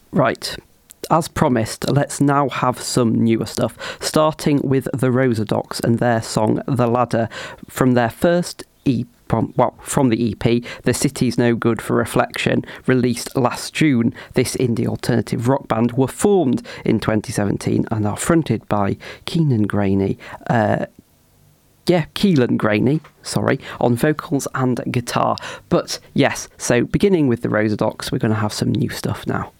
Right. As promised, let's now have some newer stuff, starting with the Rosadocs and their song The Ladder from their first from the EP, The City's No Good for Reflection, released last June. This indie alternative rock band were formed in 2017 and are fronted by Keelan Graney, on vocals and guitar. But yes, so beginning with the Rosadocs, we're going to have some new stuff now.